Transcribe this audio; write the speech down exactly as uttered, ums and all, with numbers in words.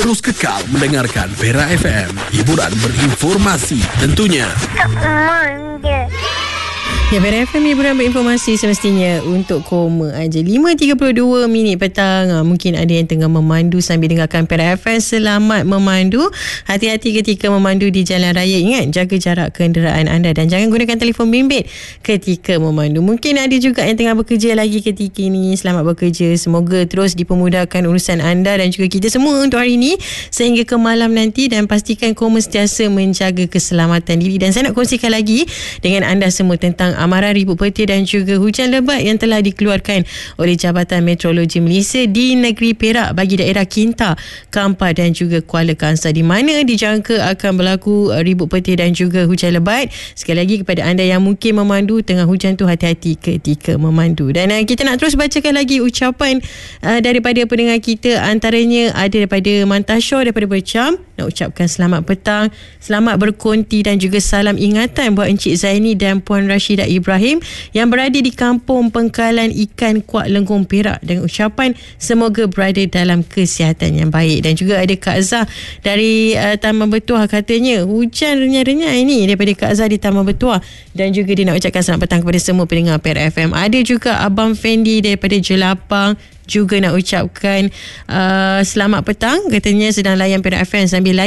Terus kekal mendengarkan Perak F M. Hiburan berinformasi tentunya. Tak manja. Ya, Perak F M, hiburan berinformasi semestinya untuk koma aja. lima tiga puluh dua minit petang. Mungkin ada yang tengah memandu sambil dengarkan Perak F M. Selamat memandu. Hati-hati ketika memandu di jalan raya. Ingat, jaga jarak kenderaan anda dan jangan gunakan telefon bimbit ketika memandu. Mungkin ada juga yang tengah bekerja lagi ketika ini. Selamat bekerja. Semoga terus dipermudahkan urusan anda dan juga kita semua untuk hari ini sehingga ke malam nanti, dan pastikan koma sentiasa menjaga keselamatan diri. Dan saya nak kongsikan lagi dengan anda semua tentang amaran ribut petir dan juga hujan lebat yang telah dikeluarkan oleh Jabatan Meteorologi Malaysia di negeri Perak bagi daerah Kinta, Kampar dan juga Kuala Kangsar, di mana dijangka akan berlaku ribut petir dan juga hujan lebat. Sekali lagi kepada anda yang mungkin memandu tengah hujan tu, hati-hati ketika memandu. Dan uh, kita nak terus bacakan lagi ucapan uh, daripada pendengar kita. Antaranya ada daripada Mantasyo daripada Bercam, nak ucapkan selamat petang, selamat berkonti dan juga salam ingatan buat Encik Zaini dan Puan Rashidah Ibrahim yang berada di Kampung Pengkalan Ikan Kuak Lenggong Perak, dengan ucapan semoga berada dalam kesihatan yang baik. Dan juga ada Kak Zah dari uh, Taman Betuah, katanya hujan renyah-renyah ini daripada Kak Zah di Taman Betuah, dan juga dia nak ucapkan selamat petang kepada semua pendengar Perak F M. Ada juga Abang Fendi daripada Jelapang juga nak ucapkan uh, selamat petang, katanya sedang layan Perak F M sambil